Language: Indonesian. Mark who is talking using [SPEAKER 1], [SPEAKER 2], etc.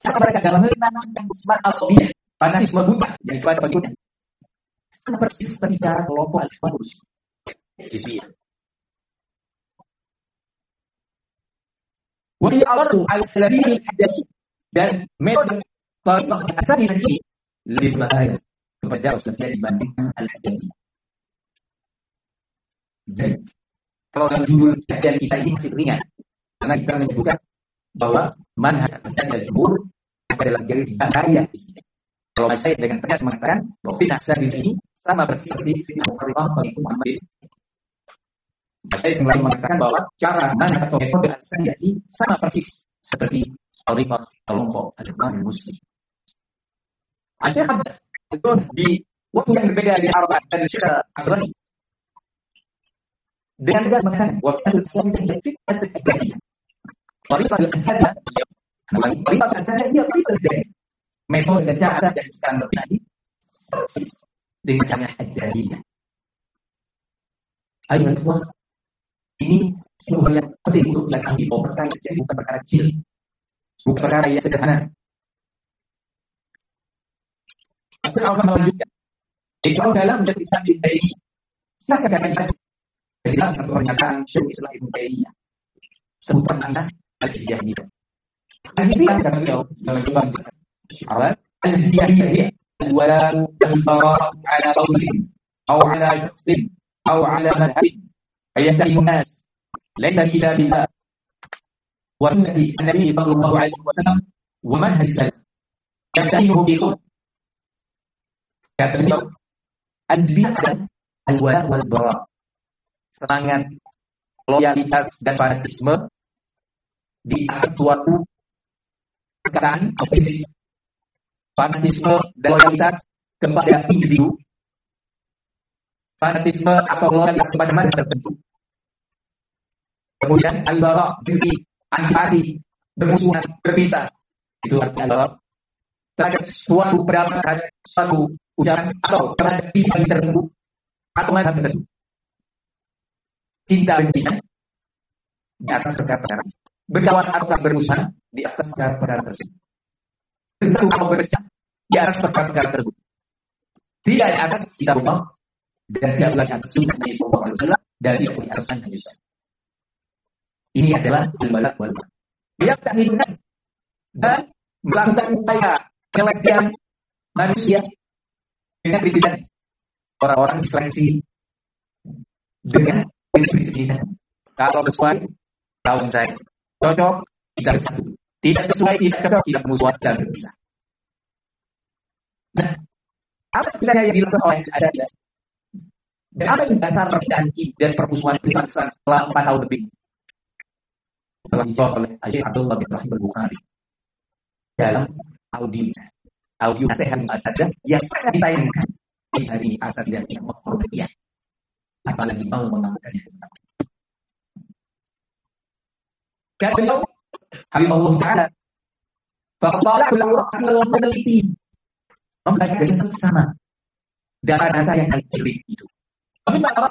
[SPEAKER 1] Maka mereka dalam menanamkan semangat asobiyah, fanatisme buta yang kepada pengikutnya. Sama persis ketika kelompok al-Furus di Syria. Wa ya'arru al-salafiyyin al-hadathi, dan metode tariqah asal ini lebih berbahaya kepada Salafiyah dibandingkan al-hadathi. Jadi kalau dalam judul kajian kita ini masih ringan, karena kita menyebutkan bahwa manhaj al-jumhur adalah garis bahaya di sini. Kalau saya dengan tegas mengatakan bahwa fitnah sabil ini sama persis seperti fitnah Muharrifah pengikut Muhammad. Saya kembali mengatakan bahwa cara manhaj atau metode al-Salafiyah ini sama persis seperti Muharrifah kelompok al-Ikhwan Muslim. Syekh Abdul itu di waktu yang berbeda di Arab dan Syekh Abdul dengan tegas mengatakan bahwa al-Salafiyah ini fitnah al-Ibadiyah. Muharrifah al-Salafiyah, namanya Muharrifah al-Salafiyah dia fitnah. Metode dan cara dan standar ini persis dengan cara Haddadiyah. Ayo ikhwah, ini sebuah yang penting untuk kita ketahui bahwa perkara kecil bukan perkara kecil, bukan perkara yang sederhana. Akhirnya Allah melanjutkan, kalau dalam menjadi Islam Ibn Taymiyah, saya katakan tadi, dalam satu pernyataan Syekh Islam Ibn Taymiyah, sebutan anda al-Jahmiyah. Al-Jahmiyah kata beliau dalam jawab al-Jahmiyah dia al-wala al-bara ala qawlin aw ala jahsin aw ala madhabin ayatahi an-nas laysa kitabillah wa sunnati an-nabi sallallahu alaihi wasallam wa manhaj salaf yatahihu bi sunnah. Kata beliau al-bid'ah al-wala wal-bara, semangat loyalitas dan fanatisme di atas suatu perkataan opini, fanatisme dan loyalitas kepada individu, fanatisme atau loyalitas kepada mazhab tertentu. Kemudian al-bara, benci, antipati, bermusuhan, berpisah. Itu artinya terhadap suatu pendapat, terhadap suatu ucapan atau terhadap pilihan tertentu atau mazhab tertentu. Cinta bencinya di atas perkara-perkara, berkawan atau berusaha di atas perkara-perkara tersebut. Tentu kalau berpecah di atas perkara-perkara tersebut, tidak di atas kitabullah dan tidak di atas sunnah Nabi sallallahu alaihi wasallam dan tidak di atas Nabi. Ini adalah al-balagh wal bayan. Yaqtahidun dan melakukan upaya penelitian manusia dengan prinsip orang-orang diseleksi dengan prinsip kita. Kalau sesuai, tahun saya cocok, kita bersatu. Tidak sesuai, tidak cocok, tidak musuhan dan berpisah. Nah, apa sebenarnya yang dilakukan oleh Asy'ariyah? Dan apa yang dasar perpecahan dan permusuhan besar-besar selama 4 tahun lebih? Telah dijawab oleh Syekh Abdullah bin Rahim al-Bukhari dalam audio nasihat Asy'ariyah yang sangat ditayangkan di hari Asy'ariyah yang menghormatinya. Apalagi mau melakukannya. Kata beliau, Habibullah Ta'ala, faqala beliau akan meneliti, membaca dengan sama data-data yang terkirim itu. Tapi